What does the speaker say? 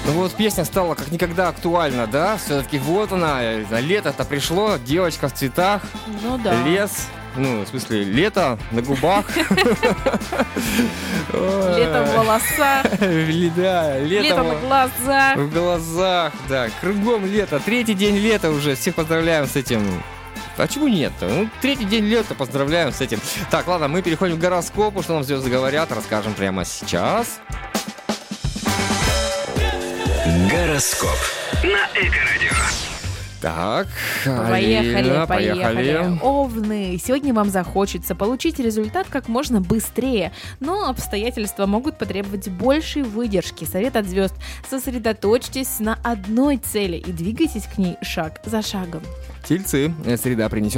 Ну вот песня стала как никогда актуальна, да? Все-таки вот она, лето-то пришло, девочка в цветах, Ну да. лес, ну, в смысле, лето на губах. Лето в волосах, Да, лето на глазах. в глазах, да, кругом лето, 3-й день лета уже, всех поздравляем с этим. А чему нет-то? Ну, 3-й день лета, поздравляем с этим. Так, ладно, мы переходим к гороскопу, что нам звезды говорят, расскажем прямо сейчас. Гороскоп на Эко-радио. Так, Поехали. Овны, сегодня вам захочется получить результат как можно быстрее, но обстоятельства могут потребовать большей выдержки. Совет от звезд: сосредоточьтесь на одной цели и двигайтесь к ней шаг за шагом. Тельцы, среда принесет